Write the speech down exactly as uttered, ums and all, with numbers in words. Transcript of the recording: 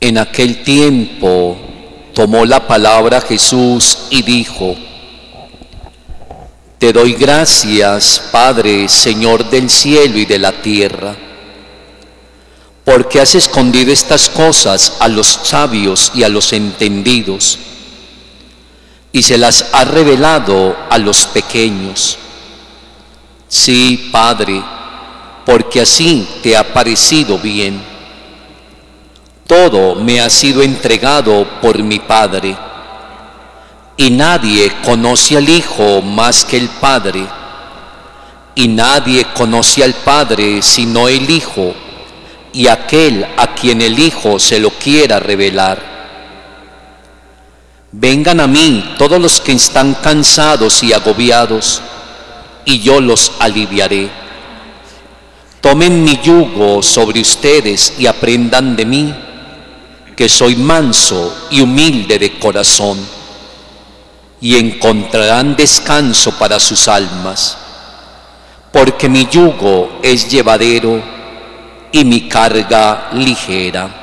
En aquel tiempo tomó la palabra Jesús y dijo: Te doy gracias, Padre, Señor del cielo y de la tierra, porque has escondido estas cosas a los sabios y a los entendidos, y se las has revelado a los pequeños. Sí, Padre, porque así te ha parecido bien. Todo me ha sido entregado por mi Padre, y nadie conoce al Hijo más que el Padre, y nadie conoce al Padre sino el Hijo, y aquel a quien el Hijo se lo quiera revelar. Vengan a mí todos los que están cansados y agobiados, y yo los aliviaré. Tomen mi yugo sobre ustedes y aprendan de mí, que soy manso y humilde de corazón, y encontrarán descanso para sus almas, porque mi yugo es llevadero y mi carga ligera.